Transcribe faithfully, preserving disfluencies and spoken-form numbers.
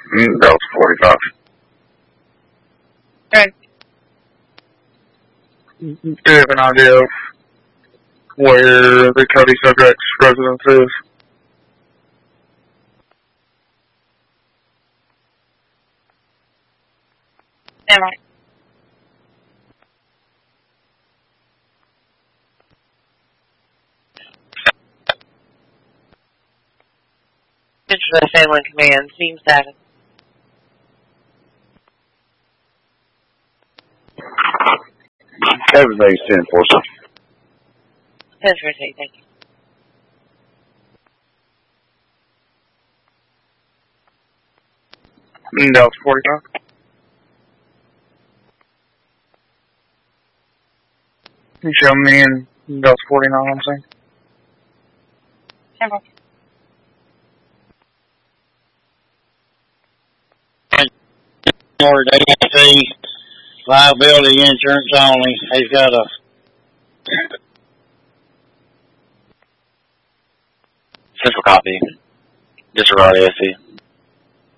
Mm, Delta forty-five. Okay. Do you have an idea of where the Cody subject's residence is? Am I? Picture the family command. Team status. Everything's ten four. ten for eight, thank you. Mm, Delta forty-five. You show me in Delta forty-nine, I'm saying. ten four. Or A C, liability insurance only. He's got a Central copy. Disregard A S C.